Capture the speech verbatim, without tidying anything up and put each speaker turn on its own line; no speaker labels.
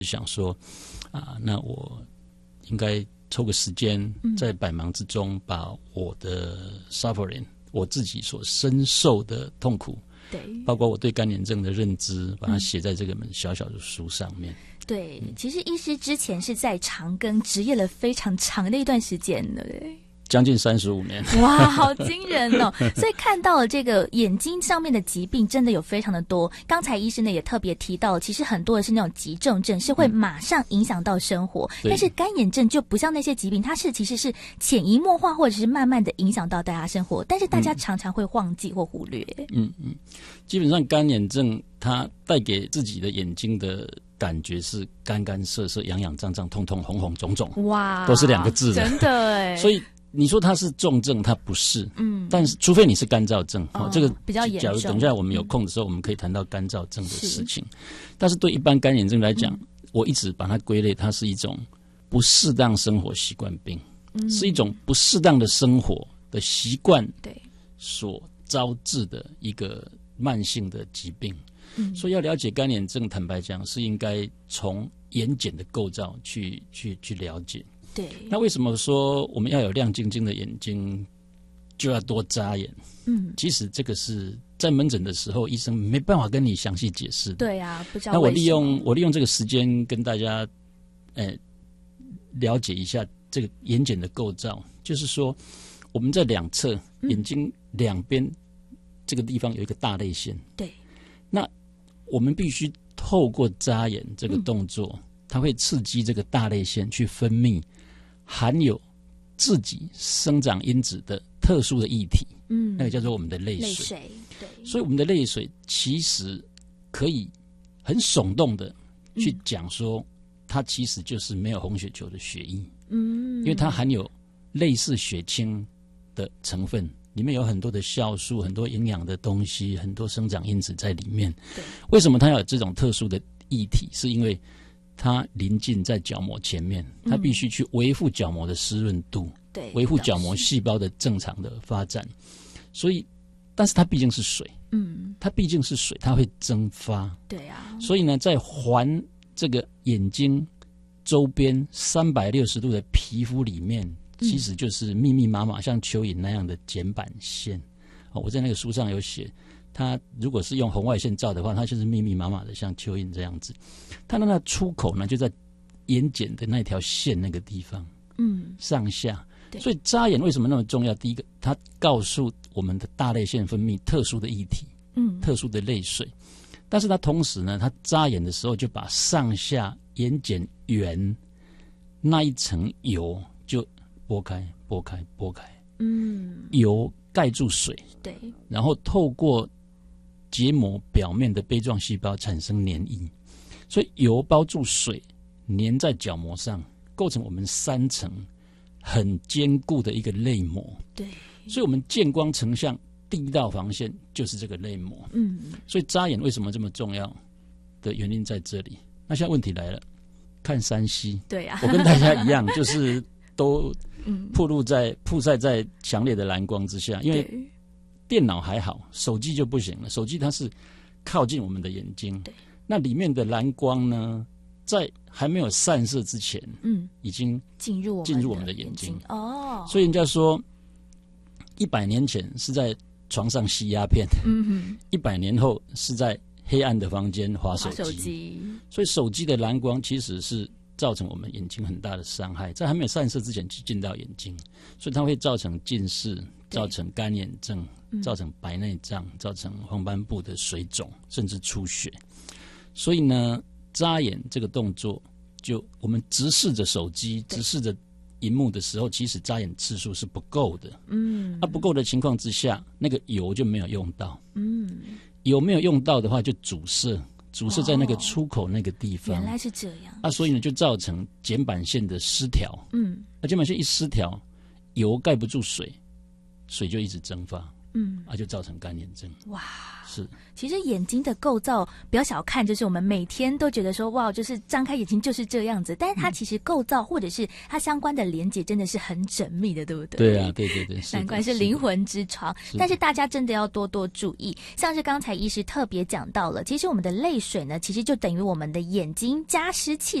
想说啊，那我应该抽个时间，在百忙之中把我的 suffering， 我自己所深受的痛苦，对，包括我对干眼症的认知，把它写在这个小小的书上面。
对，其实医师之前是在长庚执业了非常长的一段时间的，对。
将近三十五年，
哇，好惊人哦！所以看到了这个眼睛上面的疾病，真的有非常的多。刚才医生呢也特别提到，其实很多的是那种急重症，是会马上影响到生活。嗯、但是干眼症就不像那些疾病，它是其实是潜移默化，或者是慢慢的影响到大家生活，但是大家常常会忘记或忽略。
嗯嗯，基本上干眼症它带给自己的眼睛的感觉是干干涩涩、痒痒胀胀、痛痛红红肿肿，哇，都是两个字的，
真的哎。
所以你说它是重症，它不是，嗯，但是除非你是干燥症，哦，这个
比较严重。
假如等一下我们有空的时候，我们可以谈到干燥症的事情。但是对一般干眼症来讲，嗯、我一直把它归类，它是一种不适当生活习惯病，嗯、是一种不适当的生活的习惯所招致的一个慢性的疾病。嗯、所以要了解干眼症，坦白讲是应该从眼睑的构造去去去了解。对，那为什么说我们要有亮晶晶的眼睛，就要多眨眼？嗯，其实这个是在门诊的时候，医生没办法跟你详细解释的。
对啊，不知道。
那我利用我利用这个时间跟大家，呃，了解一下这个眼睑的构造。就是说，我们在两侧眼睛两边这个地方有一个大泪腺。对，那我们必须透过眨眼这个动作，嗯、它会刺激这个大泪腺去分泌含有自己生长因子的特殊的液体，嗯，那个叫做我们的泪水。泪水，对。所以我们的泪水其实可以很耸动的去讲说，它其实就是没有红血球的血液，嗯，因为它含有类似血清的成分，里面有很多的酵素、很多营养的东西、很多生长因子在里面。对。为什么它要有这种特殊的液体？是因为它临近在角膜前面，它必须去维护角膜的湿润度，对，维护角膜细胞的正常的发展。所以，但是它毕竟是水，嗯，它毕竟是水，它会蒸发，对啊。所以呢，在环这个眼睛周边三百六十度的皮肤里面，其实就是密密麻麻像蚯蚓那样的睑板腺。哦，我在那个书上有写。它如果是用红外线照的话，它就是密密麻麻的，像蚯蚓这样子。它的那出口呢，就在眼睑的那条线那个地方，嗯，上下。所以眨眼为什么那么重要？第一个，它告诉我们的大泪腺分泌特殊的液体，嗯，特殊的泪水。但是它同时呢，它眨眼的时候就把上下眼睑缘那一层油就拨开、拨开、拨开，嗯，油盖住水，对，然后透过结膜表面的杯状细胞产生黏液，所以油包住水，粘在角膜上，构成我们三层很坚固的一个泪膜。对，所以我们见光成像第一道防线就是这个泪膜。嗯，所以眨眼为什么这么重要的原因在这里。那现在问题来了，看三 C， 对啊，我跟大家一样，就是都暴露在曝晒在强烈的蓝光之下，因为电脑还好，手机就不行了。手机它是靠近我们的眼睛，那里面的蓝光呢，在还没有散射之前，嗯，已经进入进入我们的眼睛哦。所以人家说，一百年前是在床上吸鸦片，嗯哼，一百年后是在黑暗的房间滑手机。手机，所以手机的蓝光其实是造成我们眼睛很大的伤害，在还没有散射之前就进到眼睛，所以它会造成近视，造成干眼症，造成白内障，造成黄斑部的水肿，甚至出血。所以呢，眨眼这个动作，就我们直视着手机、直视着荧幕的时候，其实眨眼次数是不够的。嗯，啊，不够的情况之下，那个油就没有用到。嗯，油没有用到的话，就阻塞。阻塞在那个出口那个地方，
原来是这样
啊，所以呢就造成睑板腺的失调。嗯，那睑板腺一失调，油盖不住水，水就一直蒸发。
嗯，
啊，就造成干眼症。
哇，
是，
其实眼睛的构造不要小看，就是我们每天都觉得说哇，就是张开眼睛就是这样子，但是它其实构造或者是它相关的连结真的是很缜密的，对不对？
对啊，对对对，是
难怪是灵魂之床。但是大家真的要多多注意，像是刚才医师特别讲到了，其实我们的泪水呢，其实就等于我们的眼睛加湿器